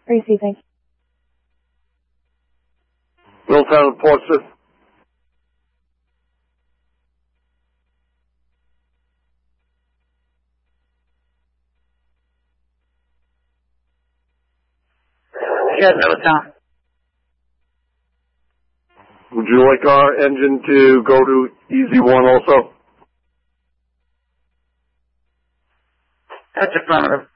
Receiving. Middletown, Portsmouth. Good, Middletown. Would you like our engine to go to Easy 1 also? That's affirmative.